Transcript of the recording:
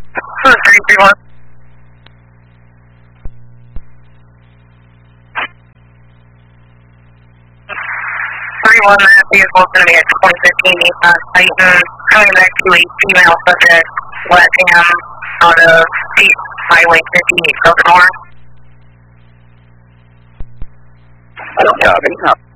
331. 31, that vehicle is going to be at 2015 Nissan Titan, coming back to a female subject, Latam, out of East Highway 58, Southern Orange. Copy.